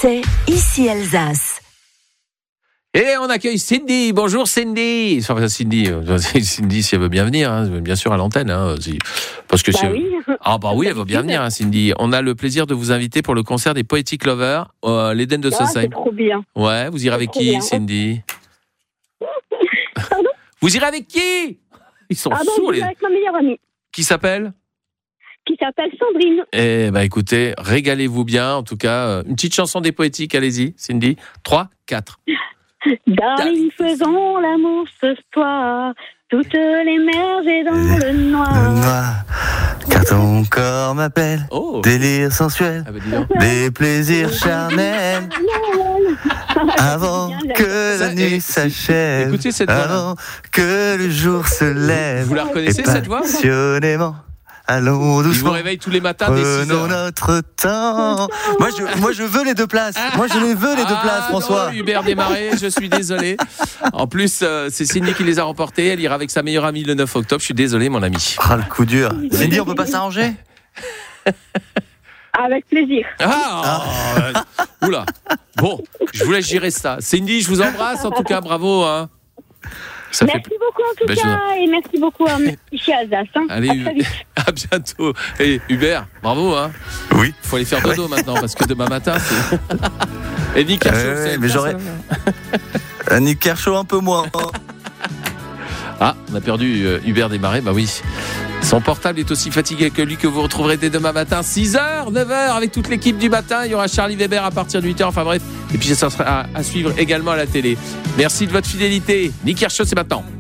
c'est Ici Alsace. Et on accueille Cindy. Bonjour Cindy. Enfin, Cindy, si elle veut bien venir, hein, bien sûr à l'antenne. Parce que oui. Ah bah oui, elle veut bien venir, hein, Cindy. On a le plaisir de vous inviter pour le concert des Poetic Lovers, l'Eden de Sosheim. C'est trop bien. Ouais, vous irez avec qui, bien. Cindy? Pardon? Vous irez avec qui? Ils sont sourds, les... avec ma meilleure amie. Qui s'appelle Sandrine. Eh ben écoutez, régalez-vous bien. En tout cas, une petite chanson des Poétiques, allez-y, Cindy. 3, 4. Darling, faisons l'amour ce soir, toutes les mers et dans le noir. Car ton corps m'appelle, délire sensuel, des plaisirs charnels. Avant que la nuit s'achève, écoutez cette voix. Avant que le jour se lève. Vous la reconnaissez, cette voix? Passionnément. Allons doucement. Il vous réveille tous les matins dès 6 Prenons heures. notre temps. Moi, je veux les deux places. Moi, je les veux, les deux places, François. Non, Hubert Desmarais, je suis désolé. En plus, c'est Cindy qui les a remportés. Elle ira avec sa meilleure amie le 9 octobre. Je suis désolé, mon ami. Ah, le coup dur. Cindy, on peut pas s'arranger? Avec plaisir. Oula. Bon, je vous laisse gérer ça. Cindy, je vous embrasse. En tout cas, bravo. Hein. Merci beaucoup en tout cas. Et merci beaucoup à Ici Alsace. Allez, à bientôt. Et Hubert, bravo. Hein. Oui. Il faut aller faire dodo maintenant parce que demain matin, c'est... Et Nick Kershaw, mais j'aurais... Nick Kershaw un peu moins. Ah, on a perdu Hubert Desmarais, bah oui. Son portable est aussi fatigué que lui, que vous retrouverez dès demain matin, 6h, 9h, avec toute l'équipe du matin. Il y aura Charlie Weber à partir de 8h, enfin bref. Et puis ça sera à suivre également à la télé. Merci de votre fidélité. Nick Kershaw, c'est maintenant.